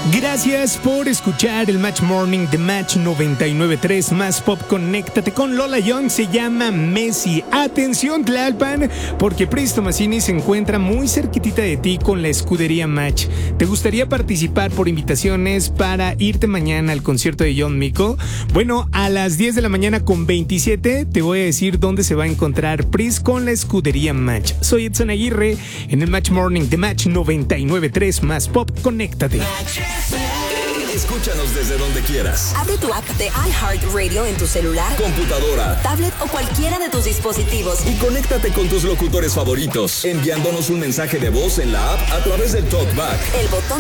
Gracias por escuchar el Match Morning de Match 99.3 Más Pop. Conéctate con Lola Young, se llama Messi. Atención Tlalpan, porque Pris Tomasini se encuentra muy cerquitita de ti con la escudería Match. ¿Te gustaría participar por invitaciones para irte mañana al concierto de John Mico? Bueno, a las 10 de la mañana con 27 te voy a decir dónde se va a encontrar Pris con la escudería Match. Soy Edson Aguirre en el Match Morning de Match 99.3 Más Pop. Conéctate. Escúchanos desde donde quieras. Abre tu app de iHeartRadio en tu celular, computadora, tablet o cualquiera de tus dispositivos. Y conéctate con tus locutores favoritos, enviándonos un mensaje de voz en la app a través del TalkBack. El botón